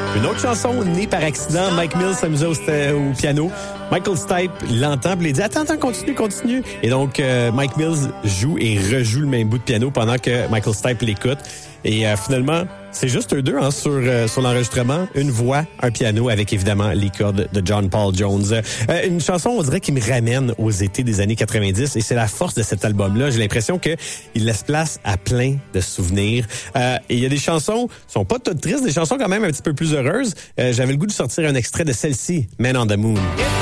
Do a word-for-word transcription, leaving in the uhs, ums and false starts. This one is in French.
Une autre chanson née par accident, Mike Mills s'amusait au, au piano. Michael Stipe l'entend, puis il dit « Attends, attends, continue, continue ». Et donc, euh, Mike Mills joue et rejoue le même bout de piano pendant que Michael Stipe l'écoute. Et euh, finalement, c'est juste eux deux hein, sur, euh, sur l'enregistrement. Une voix, un piano avec évidemment les cordes de John Paul Jones. Euh, une chanson, on dirait, qui me ramène aux étés des années quatre-vingt-dix. Et c'est la force de cet album-là. J'ai l'impression qu'il laisse place à plein de souvenirs. Euh, et il y a des chansons qui sont pas toutes tristes, des chansons quand même un petit peu plus heureuses. Euh, j'avais le goût de sortir un extrait de celle-ci, Man on the Moon.